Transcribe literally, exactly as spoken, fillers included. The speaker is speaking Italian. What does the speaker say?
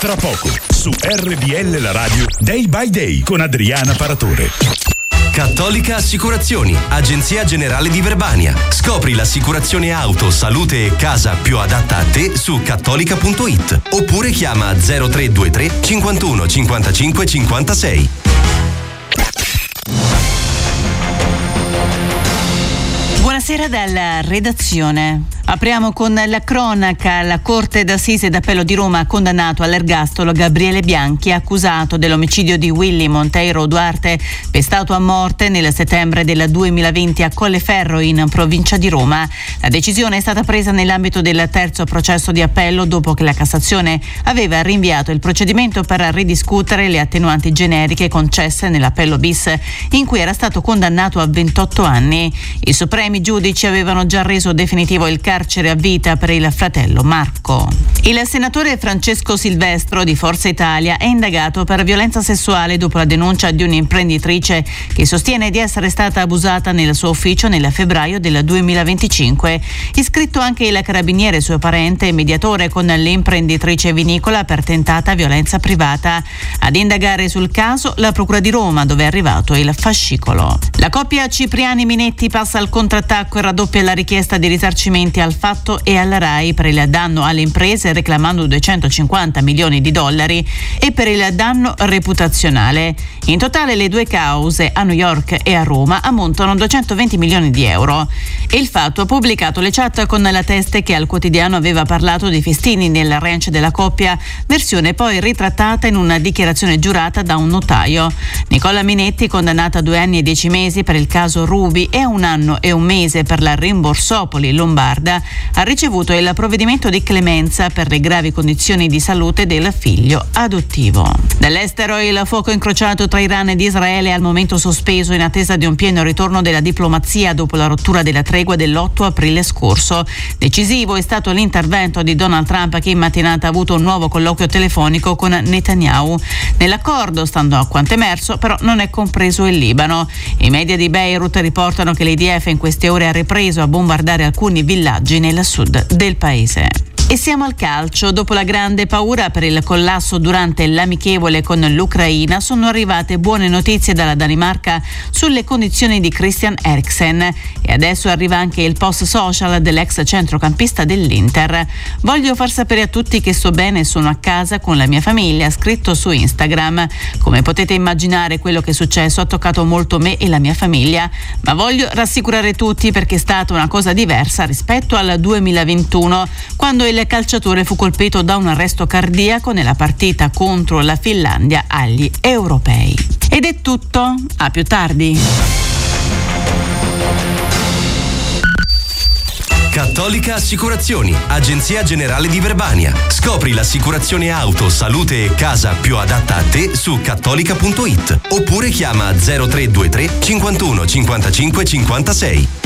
Tra poco, su R D L la radio, Day by Day con Adriana Paratore. Cattolica Assicurazioni, agenzia generale di Verbania. Scopri l'assicurazione auto, salute e casa più adatta a te su cattolica punto it oppure chiama zero tre due tre cinquantuno cinquantacinque cinquantasei. Buonasera dalla redazione. Apriamo con la cronaca. La Corte d'Assise d'Appello di Roma ha condannato all'ergastolo Gabriele Bianchi, accusato dell'omicidio di Willy Monteiro Duarte, pestato a morte nel settembre del duemilaventi a Colleferro in provincia di Roma. La decisione è stata presa nell'ambito del terzo processo di appello dopo che la Cassazione aveva rinviato il procedimento per ridiscutere le attenuanti generiche concesse nell'appello bis, in cui era stato condannato a ventotto anni. I supremi giudici avevano già reso definitivo il carcere a vita per il fratello Marco. Il senatore Francesco Silvestro di Forza Italia è indagato per violenza sessuale dopo la denuncia di un'imprenditrice che sostiene di essere stata abusata nel suo ufficio nel febbraio del duemilaventicinque. Iscritto anche il carabiniere, suo parente e mediatore con l'imprenditrice vinicola per tentata violenza privata. Ad indagare sul caso la Procura di Roma, dove è arrivato il fascicolo. La coppia Cipriani-Minetti passa al contrattacco e raddoppia la richiesta di risarcimenti al Fatto e alla RAI per il danno alle imprese, reclamando duecentocinquanta milioni di dollari, e per il danno reputazionale. In totale le due cause, a New York e a Roma, ammontano a duecentoventi milioni di euro. E il Fatto ha pubblicato le chat con la teste che al quotidiano aveva parlato di festini nel ranch della coppia, versione poi ritrattata in una dichiarazione giurata da un notaio. Nicola Minetti, condannata a due anni e dieci mesi per il caso Ruby e a un anno e un mese per la Rimborsopoli lombarda, ha ricevuto il provvedimento di clemenza per le gravi condizioni di salute del figlio adottivo. Dall'estero, il fuoco incrociato tra Iran ed Israele è al momento sospeso in attesa di un pieno ritorno della diplomazia dopo la rottura della tregua dell'otto aprile scorso. Decisivo è stato l'intervento di Donald Trump, che in mattinata ha avuto un nuovo colloquio telefonico con Netanyahu. Nell'accordo, stando a quanto emerso, però non è compreso il Libano. I media di Beirut riportano che l'I D F in queste ore ha ripreso a bombardare alcuni villaggi nel sud del paese. E siamo al calcio. Dopo la grande paura per il collasso durante l'amichevole con l'Ucraina, sono arrivate buone notizie dalla Danimarca sulle condizioni di Christian Eriksen, e adesso arriva anche il post social dell'ex centrocampista dell'Inter. Voglio far sapere a tutti che sto bene e sono a casa con la mia famiglia, ha scritto su Instagram. Come potete immaginare, quello che è successo ha toccato molto me e la mia famiglia, ma voglio rassicurare tutti perché è stata una cosa diversa rispetto al duemilaventuno, quando il Il calciatore fu colpito da un arresto cardiaco nella partita contro la Finlandia agli Europei. Ed è tutto, a più tardi. Cattolica Assicurazioni, agenzia generale di Verbania. Scopri l'assicurazione auto, salute e casa più adatta a te su cattolica punto it oppure chiama zero tre due tre cinquantuno cinquantacinque cinquantasei.